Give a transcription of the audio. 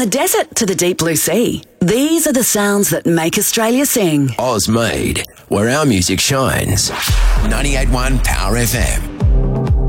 the desert to the deep blue sea, these are the sounds that make Australia sing. Oz Made, where our music shines. 98.1 Power FM.